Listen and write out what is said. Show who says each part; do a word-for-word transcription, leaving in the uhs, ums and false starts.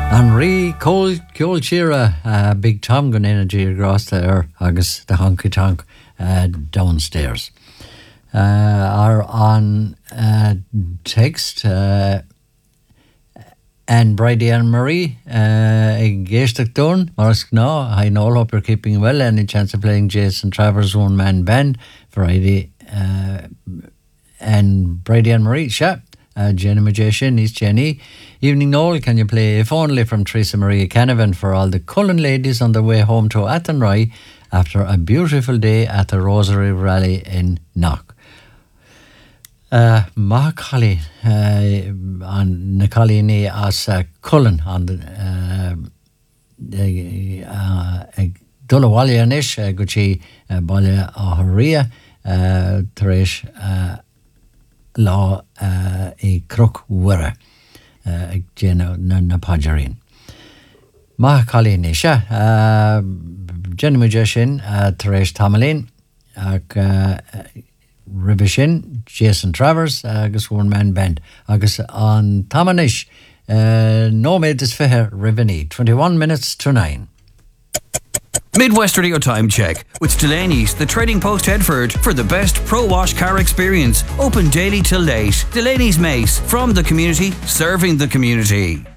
Speaker 1: Henri Cole Colchira, uh, Big Tom going in a across there, agus the honky tonk uh, downstairs. Uh, are on uh, text uh, and Brady and Marie uh, Geistach Dun, Morris Gnaw. I know, hope you're keeping well. Any chance of playing Jason Travers' one man band Friday uh, and Brady and Marie, sure. Uh, Jenny Magician, East Jenny. Evening Noel, can you play If Only from Teresa Maria Canavan for all the Cullen ladies on the way home to Athenry after a beautiful day at the Rosary Rally in Knock. Uh, Maha Colleen uh, on Nicolini as uh, Cullen on the uh, uh, Dullawalianish, uh, Gucci Balia Aharia, Teresh Law a Crook Wera, Jenna Napajarin. Maha Colleen Isha, Jenny Magician, Teresh Tamalin, Ribishin, Jason Travers, agus one man band, agus on Tamanish, uh, no made this fair Rivini, twenty-one minutes to nine.
Speaker 2: Midwest Radio Time Check with Delaney's, the Trading Post Headford, for the best pro wash car experience. Open daily till late. Delaney's Mace, from the community, serving the community.